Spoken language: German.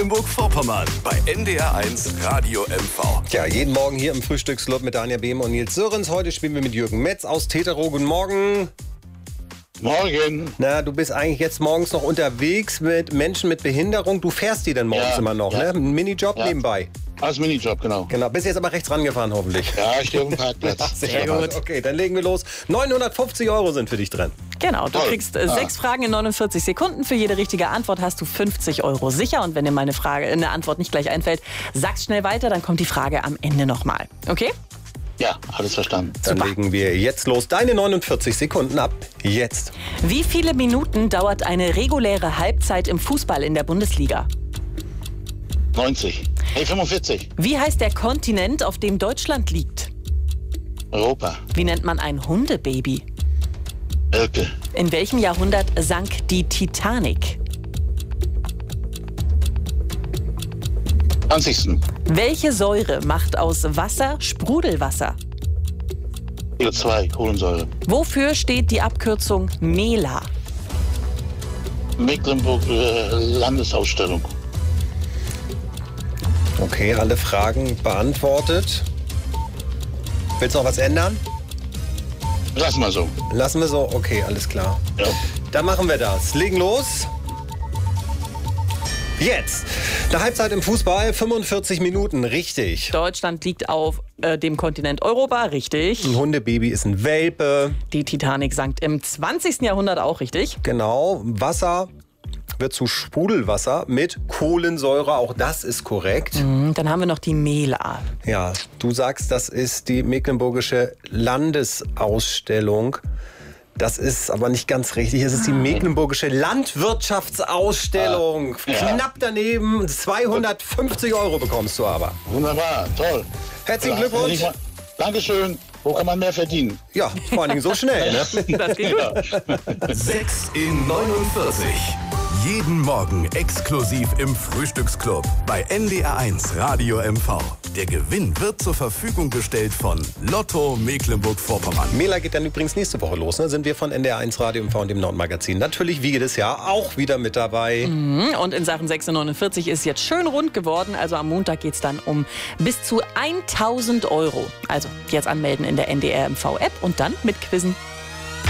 Mecklenburg-Vorpommern bei NDR1 Radio MV. Ja, jeden Morgen hier im Frühstücksclub mit Daniel Behm und Nils Sörens. Heute spielen wir mit Jürgen Metz aus Teterow. Guten Morgen. Morgen. Na, du bist eigentlich jetzt morgens noch unterwegs mit Menschen mit Behinderung. Du fährst die denn morgens immer noch, ne? Ein Minijob nebenbei. Als Minijob, genau. Genau, bist jetzt aber rechts rangefahren hoffentlich. Ja, ich stehe auf dem Parkplatz. Sehr gut. Okay, dann legen wir los. 950 € sind für dich drin. Genau, du kriegst 6 Fragen in 49 Sekunden. Für jede richtige Antwort hast du 50 € sicher. Und wenn dir meine eine Antwort nicht gleich einfällt, sag's schnell weiter, dann kommt die Frage am Ende nochmal. Okay? Ja, alles verstanden. Dann legen wir jetzt los. Deine 49 Sekunden ab. Jetzt. Wie viele Minuten dauert eine reguläre Halbzeit im Fußball in der Bundesliga? 90. Hey, 45. Wie heißt der Kontinent, auf dem Deutschland liegt? Europa. Wie nennt man ein Hundebaby? Elke. In welchem Jahrhundert sank die Titanic? 20. Welche Säure macht aus Wasser Sprudelwasser? CO2, Kohlensäure. Wofür steht die Abkürzung MELA? Mecklenburg Landesausstellung. Okay, alle Fragen beantwortet. Willst du noch was ändern? Lass mal so. Lassen wir so? Okay, alles klar. Ja. Dann machen wir das. Legen los. Jetzt. Eine Halbzeit im Fußball, 45 Minuten, richtig. Deutschland liegt auf dem Kontinent Europa, richtig. Ein Hundebaby ist ein Welpe. Die Titanic sank im 20. Jahrhundert auch, richtig. Genau. Wasser wird zu Sprudelwasser mit Kohlensäure, auch das ist korrekt. Dann haben wir noch die MELA. Ja, du sagst, das ist die Mecklenburgische Landesausstellung. Das ist aber nicht ganz richtig. Es ist die Mecklenburgische Landwirtschaftsausstellung. Knapp daneben. 250 € bekommst du aber. Wunderbar, toll. Herzlichen Glückwunsch. Dankeschön. Wo kann man mehr verdienen? Ja, vor allen Dingen so schnell. Ne? Das geht gut. 6 in 49. Jeden Morgen exklusiv im Frühstücksclub bei NDR1 Radio MV. Der Gewinn wird zur Verfügung gestellt von Lotto Mecklenburg-Vorpommern. Mela geht dann übrigens nächste Woche los. Ne? Sind wir von NDR1 Radio MV und dem Nordmagazin natürlich wie jedes Jahr auch wieder mit dabei. Und in Sachen 6,49 ist jetzt schön rund geworden. Also am Montag geht es dann um bis zu 1.000 €. Also jetzt anmelden in der NDR MV-App und dann mit Quizzen.